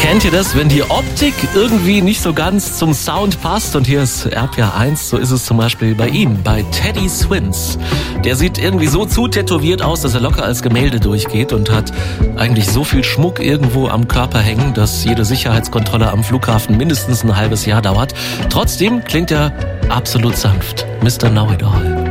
Kennt ihr das, wenn die Optik irgendwie nicht so ganz zum Sound passt? Und hier ist RPA 1, so ist es zum Beispiel bei ihm, bei Teddy Swims. Der sieht irgendwie so zu tätowiert aus, dass er locker als Gemälde durchgeht und hat eigentlich so viel Schmuck irgendwo am Körper hängen, dass jede Sicherheitskontrolle am Flughafen mindestens ein halbes Jahr dauert. Trotzdem klingt er absolut sanft. Mr. Know-it-all.